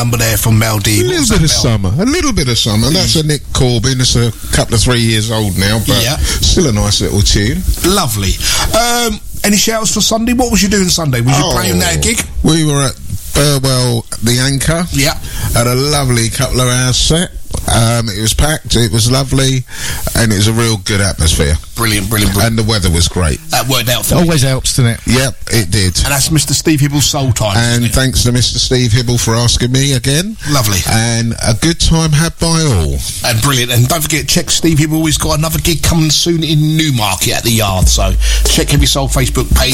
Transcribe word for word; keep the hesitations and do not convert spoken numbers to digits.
number there from Mel D. A little bit of summer, a little bit of summer. That's a Nick Corbin. It's a couple of three years old now, but yeah. still a nice little tune. Lovely. Um, any shouts for Sunday? What was you doing Sunday? Was you oh, playing that gig? We were at Burwell, the Anchor. Yeah. Had a lovely couple of hours set. Um, it was packed, it was lovely, and it was a real good atmosphere. Brilliant, brilliant, brilliant. And the weather was great. That worked out for It me. always helps, doesn't it? Yep, it did. And that's Mister Steve Hibble's Soul Time. And thanks to Mister Steve Hibble for asking me again. Lovely. And a good time had by all. And brilliant. And don't forget, check Steve Hibble. He's got another gig coming soon in Newmarket at the Yard. So check Heavy Soul Facebook page.